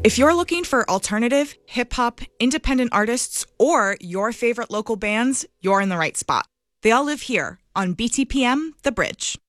If you're looking for alternative, hip hop, independent artists, or your favorite local bands, you're in the right spot. They all live here on BTPM The Bridge.